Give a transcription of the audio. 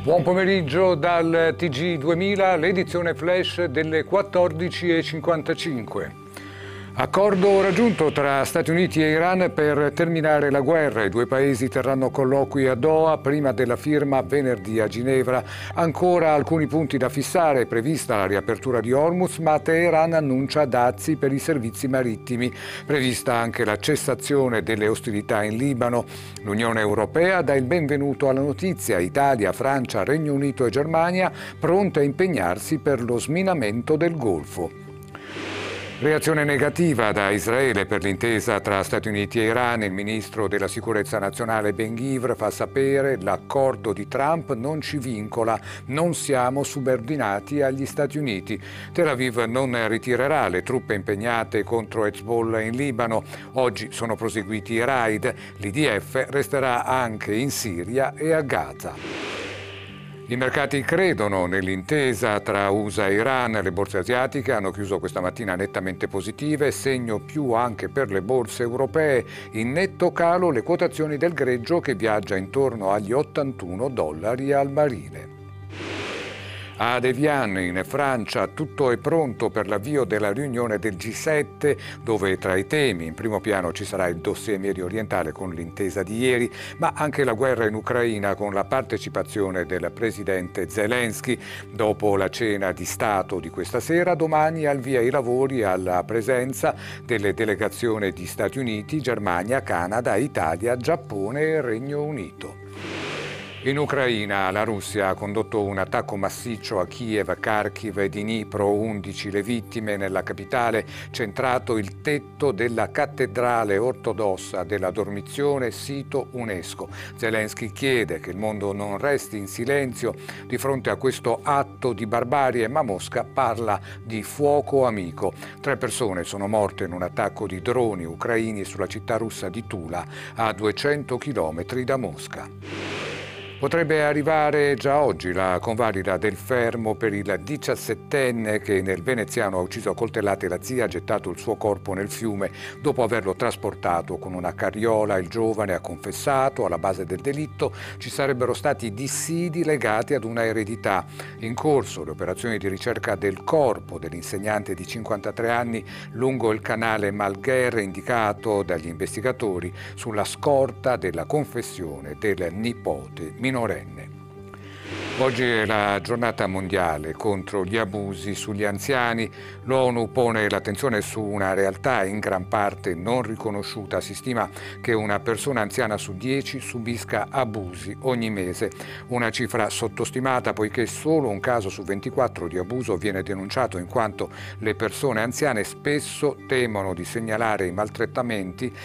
Buon pomeriggio dal TG 2000, l'edizione flash delle 14:55. Accordo raggiunto tra Stati Uniti e Iran per terminare la guerra. I due paesi terranno colloqui a Doha prima della firma venerdì a Ginevra. Ancora alcuni punti da fissare, prevista la riapertura di Hormuz, ma Teheran annuncia dazi per i servizi marittimi. Prevista anche la cessazione delle ostilità in Libano. L'Unione Europea dà il benvenuto alla notizia. Italia, Francia, Regno Unito e Germania pronte a impegnarsi per lo sminamento del Golfo. Reazione negativa da Israele per l'intesa tra Stati Uniti e Iran. Il ministro della sicurezza nazionale Ben-Gvir fa sapere: l'accordo di Trump non ci vincola, non siamo subordinati agli Stati Uniti. Tel Aviv non ritirerà le truppe impegnate contro Hezbollah in Libano. Oggi sono proseguiti i raid. L'IDF resterà anche in Siria e a Gaza. I mercati credono nell'intesa tra USA e Iran. Le borse asiatiche hanno chiuso questa mattina nettamente positive, segno più anche per le borse europee. In netto calo le quotazioni del greggio, che viaggia intorno agli $81 al barile. Ad Evian, in Francia, tutto è pronto per l'avvio della riunione del G7, dove tra i temi in primo piano ci sarà il dossier medio orientale con l'intesa di ieri, ma anche la guerra in Ucraina con la partecipazione del presidente Zelensky. Dopo la cena di Stato di questa sera, domani al via i lavori alla presenza delle delegazioni di Stati Uniti, Germania, Canada, Italia, Giappone e Regno Unito. In Ucraina la Russia ha condotto un attacco massiccio a Kiev, Kharkiv e Dnipro, 11 le vittime. Nella capitale centrato il tetto della cattedrale ortodossa della Dormizione, sito UNESCO. Zelensky chiede che il mondo non resti in silenzio di fronte a questo atto di barbarie, ma Mosca parla di fuoco amico. 3 persone sono morte in un attacco di droni ucraini sulla città russa di Tula, a 200 chilometri da Mosca. Potrebbe arrivare già oggi la convalida del fermo per il 17enne che nel veneziano ha ucciso a coltellate la zia, ha gettato il suo corpo nel fiume dopo averlo trasportato con una carriola. Il giovane ha confessato: alla base del delitto ci sarebbero stati dissidi legati ad una eredità. In corso le operazioni di ricerca del corpo dell'insegnante di 53 anni lungo il canale Malgher, indicato dagli investigatori sulla scorta della confessione del nipote minorenne. Oggi è la giornata mondiale contro gli abusi sugli anziani. L'ONU pone l'attenzione su una realtà in gran parte non riconosciuta. Si stima che una persona anziana su 10 subisca abusi ogni mese. Una cifra sottostimata, poiché solo un caso su 24 di abuso viene denunciato, in quanto le persone anziane spesso temono di segnalare i maltrattamenti